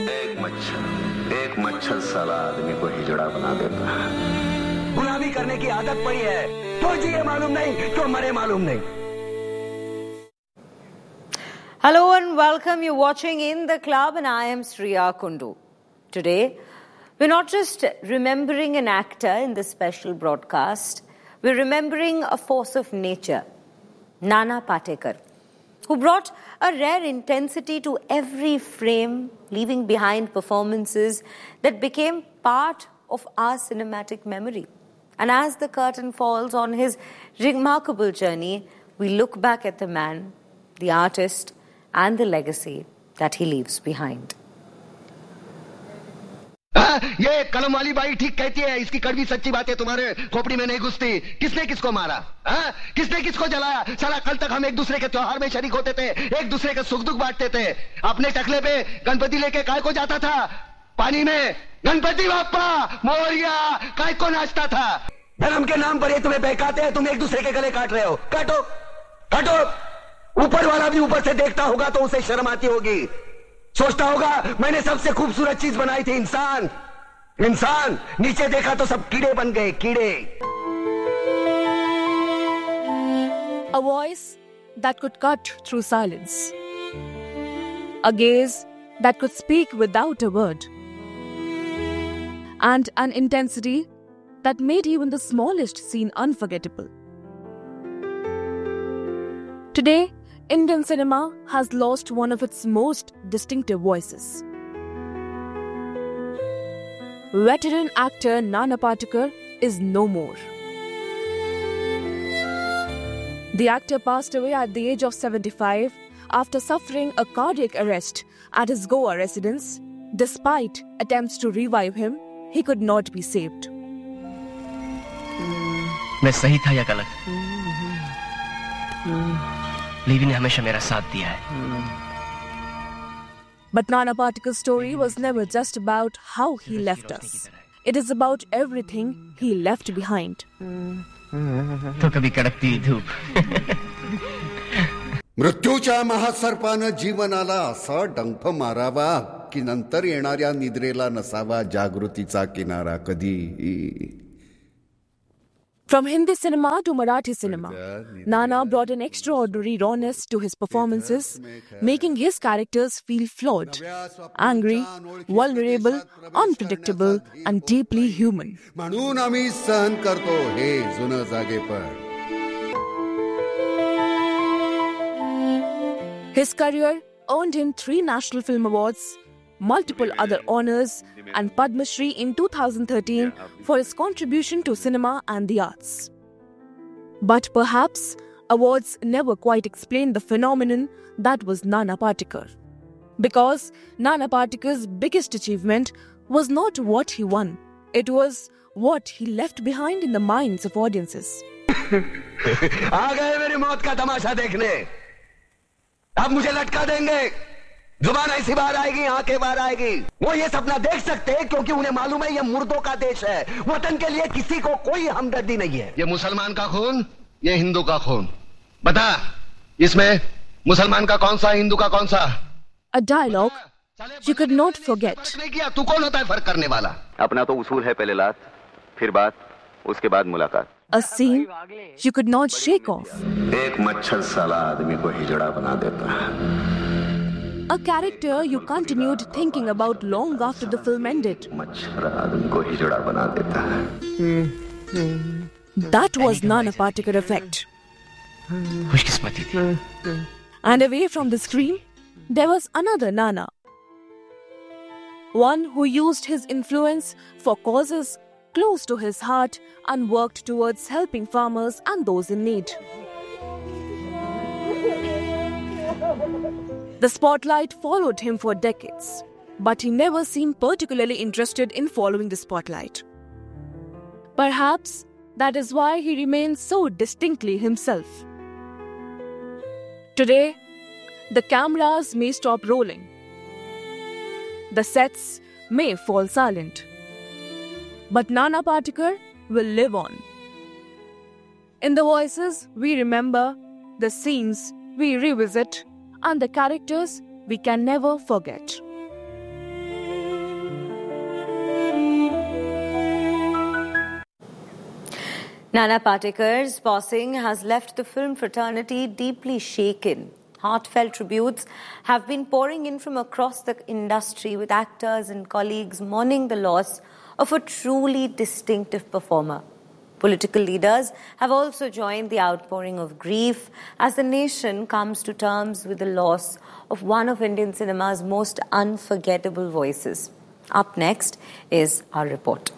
एक मच्छर साला आदमी को हिजड़ा बना देता है। गुलामी करने की आदत पड़ी है, क्यों जिए मालूम नहीं, क्यों मरे मालूम नहीं। Hello and welcome. You're watching In the Club and I am Sriya Kundu. Today, we're not just remembering an actor in this special broadcast, we're remembering a force of nature, Nana Patekar, who brought a rare intensity to every frame, leaving behind performances that became part of our cinematic memory. And as the curtain falls on his remarkable journey, we look back at the man, the artist, and the legacy that he leaves behind. ये कलम वाली by ठीक कहती है, इसकी कड़वी सच्ची बातें तुम्हारे खोपड़ी में नहीं घुसती। किसने किसको मारा, किसने किसको जलाया? साला कल तक हम एक दूसरे के त्योहार में शरीक होते थे, एक दूसरे के सुख दुख बांटते थे। अपने टकले पे गणपति लेके काय को जाता था? पानी में गणपति बाप्पा मोरिया काय को नाचता था। धर्म के नाम पर ये तुम्हें बहकाते हैं, तुम एक दूसरे के गले काट रहे हो। काटो काटो, ऊपर वाला भी ऊपर से देखता होगा तो उसे शर्म आती होगी, सोचता होगा मैंने सबसे खूबसूरत चीज बनाई थी, इंसान। इंसान नीचे देखा तो सब कीड़े बन गए, कीड़े। A voice that could cut through silence. A gaze that could speak without a word. And an intensity that made even the smallest scene unforgettable. Today, Indian cinema has lost one of its most distinctive voices. Veteran actor Nana Patekar is no more. The actor passed away at the age of 75 after suffering a cardiac arrest at his Goa residence. Despite attempts to revive him, he could not be saved. मैं सही था या गलत? लीवी ने हमेशा मेरा साथ दिया है। But Nana Patekar's story was never just about how he left us. It is about everything he left behind. तो कभी कड़कती धूप। मृत्यूच्या महासर्पानं जीवनाला असा डंख मारावा की नंतर येणाऱ्या निद्रेला नसावा जागृतीचा किनारा कधी. From Hindi cinema to Marathi cinema, Nana brought an extraordinary rawness to his performances, making his characters feel flawed, angry, vulnerable, unpredictable, and deeply human. म्हणून आम्ही सहन करतो हे जुनं जागेपण. His career earned him 3 National Film Awards, multiple other honors, and Padma Shri in 2013 for his contribution to cinema and the arts. But perhaps awards never quite explain the phenomenon that was Nana Patekar. Because Nana Patekar's biggest achievement was not what he won, it was what he left behind in the minds of audiences. आ गए मेरी मौत का तमाशा देखने, अब मुझे लटका देंगे। जुबान ऐसी बाहर आएगी, आंखें बाहर आएगी। वो ये सपना देख सकते हैं क्योंकि उन्हें मालूम है ये मुर्दों का देश है, वतन के लिए किसी को कोई हमदर्दी नहीं है। ये मुसलमान का खून, ये हिंदू का खून। बता, इसमें मुसलमान का कौन सा, हिंदू का कौन सा? A dialogue you could not forget. नहीं किया, तू कौन होता है फर्क करने वाला? अपना तो उसूल है, पहले लात, फिर बात, उसके बाद मुलाकात। A scene you could not shake off. एक मच्छर साला आदमी को हिजड़ा बना देता है। A character you continued thinking about long after the film ended. That was Nana Patekar effect. And away from the screen, there was another Nana. One who used his influence for causes close to his heart and worked towards helping farmers and those in need. The spotlight followed him for decades, but he never seemed particularly interested in following the spotlight. Perhaps that is why he remains so distinctly himself. Today, the cameras may stop rolling. The sets may fall silent. But Nana Patekar will live on. In the voices we remember, the scenes we revisit, and the characters we can never forget. Nana Patekar's passing has left the film fraternity deeply shaken. Heartfelt tributes have been pouring in from across the industry, with actors and colleagues mourning the loss of a truly distinctive performer. Political leaders have also joined the outpouring of grief as the nation comes to terms with the loss of one of Indian cinema's most unforgettable voices. Up next is our report.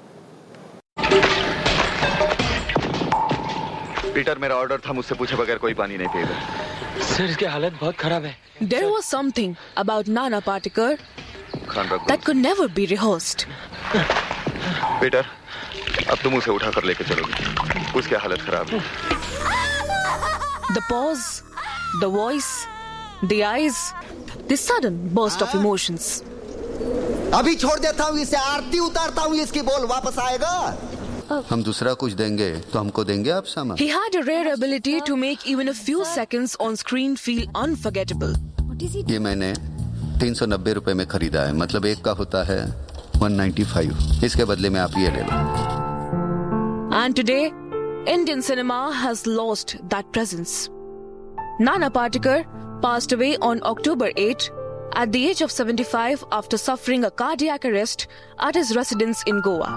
Peter, मेरा order था, मुझसे पूछे बगैर कोई पानी नहीं पिएगा। Sir, इसकी हालत बहुत खराब है। There was something about Nana Patekar that could never be rehearsed. Peter, अब तुम उसे उठाकर लेके चलोगी। उसकी हालत खराब है। The pause, the voice, the eyes, the sudden burst of emotions. अभी छोड़ देता हूँ इसे, आरती उतारता हूँ, इसकी बोल वापस आएगा। हम दूसरा कुछ देंगे तो हमको देंगे आप सामान। He had a rare ability to make even a few seconds on screen feel unforgettable. ये मैंने 390 रुपए में खरीदा है, मतलब एक का होता है 195। इसके बदले में आप ये ले लो। And today, Indian cinema has lost that presence. Nana Patekar passed away on October 8 at the age of 75 after suffering a cardiac arrest at his residence in Goa.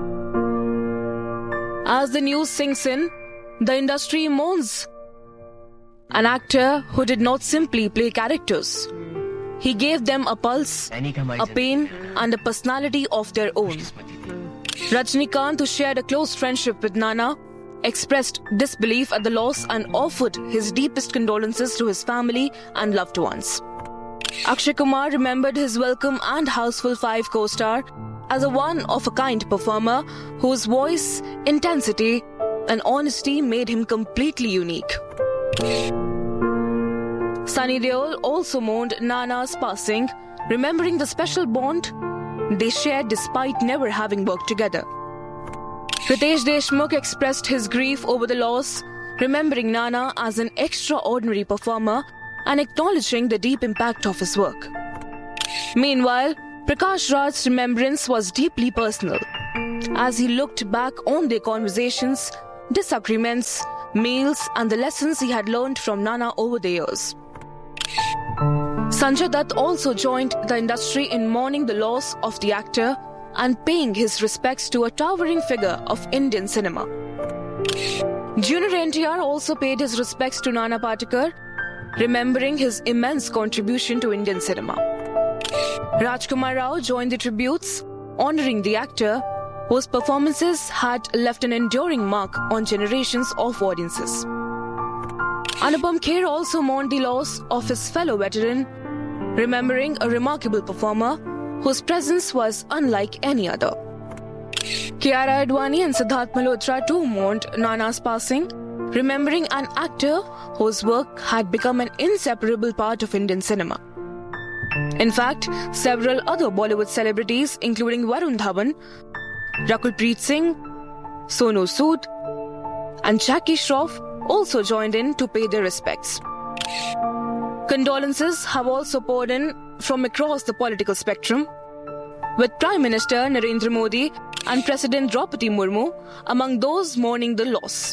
As the news sinks in, the industry mourns. An actor who did not simply play characters. He gave them a pulse, a pain, and a personality of their own. Rajnikant, who shared a close friendship with Nana, expressed disbelief at the loss and offered his deepest condolences to his family and loved ones. Akshay Kumar remembered his Welcome and Houseful 5 co-star as a one-of-a-kind performer whose voice, intensity, and honesty made him completely unique. Sunny Deol also mourned Nana's passing, remembering the special bond they shared despite never having worked together. Ritesh Deshmukh expressed his grief over the loss, remembering Nana as an extraordinary performer and acknowledging the deep impact of his work. Meanwhile, Prakash Raj's remembrance was deeply personal, as he looked back on their conversations, disagreements, meals, and the lessons he had learned from Nana over the years. Sanjay Dutt also joined the industry in mourning the loss of the actor and paying his respects to a towering figure of Indian cinema. Junior NTR also paid his respects to Nana Patekar, remembering his immense contribution to Indian cinema. Rajkumar Rao joined the tributes, honoring the actor whose performances had left an enduring mark on generations of audiences. Anupam Kher also mourned the loss of his fellow veteran, remembering a remarkable performer whose presence was unlike any other. Kiara Advani and Siddharth Malhotra too mourned Nana's passing, remembering an actor whose work had become an inseparable part of Indian cinema. In fact, several other Bollywood celebrities, including Varun Dhawan, Rakul Preet Singh, Sonu Sood, and Jackie Shroff, also joined in to pay their respects. Condolences have also poured in from across the political spectrum, with Prime Minister Narendra Modi and President Draupadi Murmu among those mourning the loss.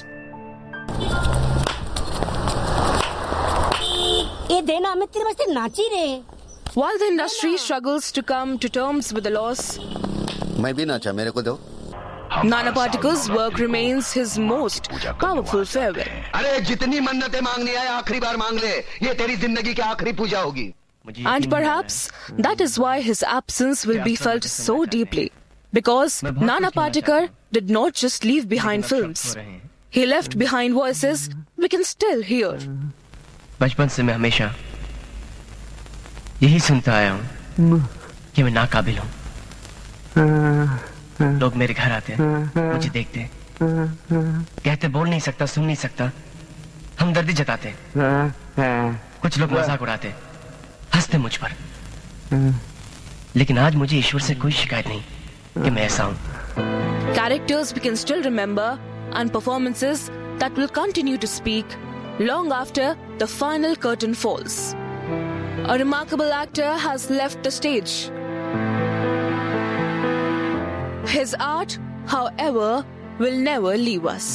While the industry struggles to come to terms with the loss, Nana Patekar's work remains his most powerful farewell. And perhaps that is why his absence will be felt so deeply. Because Nana Patekar did not just leave behind films. He left behind voices we can still hear. बचपन से मैं हमेशा यही सुनता आया हूँ कि मैं नाकाबिल हूँ। लोग मेरे घर आते हैं, मुझे देखते हैं, कहते बोल नहीं सकता, सुन नहीं सकता, हमदर्दी जताते, कुछ लोग मजाक उड़ाते, हंसते मुझ पर। लेकिन आज मुझे ईश्वर से कोई शिकायत नहीं कि मैं ऐसा हूँ। Characters we can still remember and performances that will continue to speak long after the final curtain falls. A remarkable actor has left the stage. His art, however, will never leave us.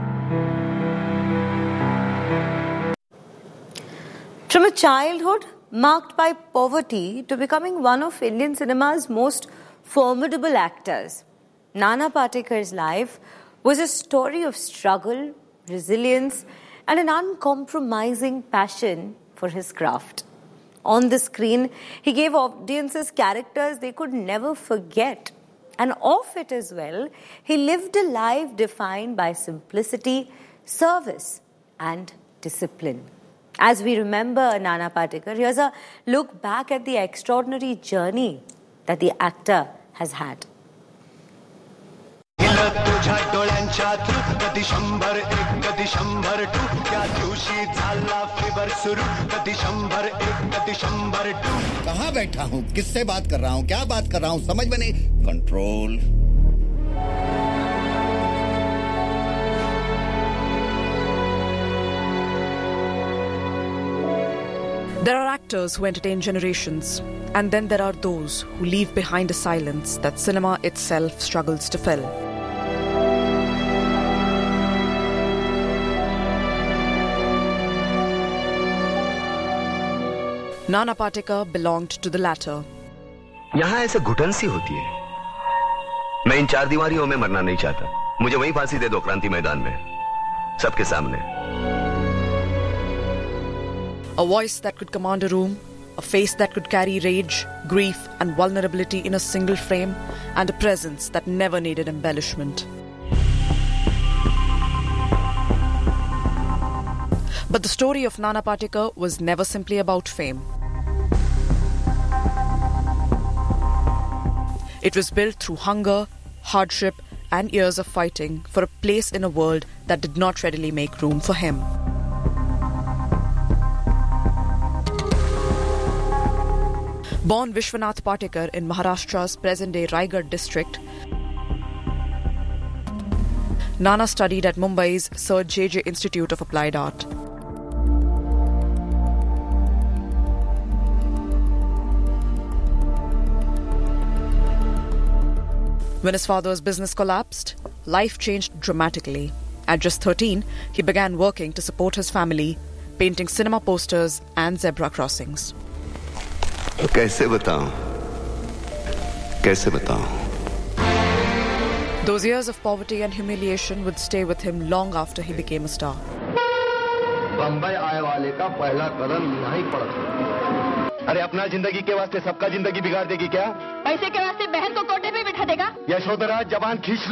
From a childhood marked by poverty to becoming one of Indian cinema's most formidable actors, Nana Patekar's life was a story of struggle, resilience, and an uncompromising passion for his craft. On the screen, he gave audiences characters they could never forget. And off it as well, he lived a life defined by simplicity, service, and discipline. As we remember Nana Patekar, here's a look back at the extraordinary journey that the actor has had. कहाँ बैठा हूँ, किससे बात कर रहा हूँ, क्या बात कर रहा हूँ, समझ में नहीं. Control. There are actors who entertain generations, and then there are those who leave behind a silence that cinema itself struggles to fill. Nana Patekar belonged to the latter. यहाँ ऐसे घुटन सी होती है. मैं इन चार दीवारियों में मरना नहीं चाहता. मुझे वहीं फांसी दे दो क्रांति मैदान में, सबके सामने. A voice that could command a room, a face that could carry rage, grief, and vulnerability in a single frame, and a presence that never needed embellishment. But the story of Nana Patekar was never simply about fame. It was built through hunger, hardship, and years of fighting for a place in a world that did not readily make room for him. Born Vishwanath Patekar in Maharashtra's present-day Raigad district, Nana studied at Mumbai's Sir J.J. Institute of Applied Art. When his father's business collapsed, life changed dramatically. At just 13, he began working to support his family, painting cinema posters and zebra crossings. कैसे बताऊं? कैसे बताऊं? Those years of poverty and humiliation would stay with him long after he became a star. Bombay आए वाले का पहला कदम नहीं पड़ा. अरे अपना जिंदगी के वास्ते सबका जिंदगी बिगाड़ देगी क्या? पैसे के वास्ते बहन को कोटे पे बिठा देगा? यशोधरा जबान खींच